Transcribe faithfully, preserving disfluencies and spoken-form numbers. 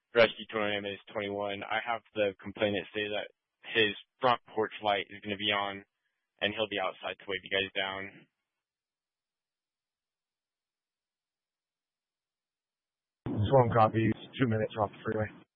rescue total name is twenty-one. I have the complainant say that his front porch light is going to be on, and he'll be outside to wave you guys down. Swarm copy. Two minutes off the freeway.